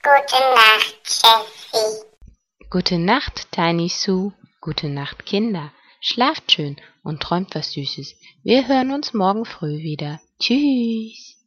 Gute Nacht, Jessie. Gute Nacht, Tiny Sue. Gute Nacht, Kinder. Schlaft schön und träumt was Süßes. Wir hören uns morgen früh wieder. Tschüss.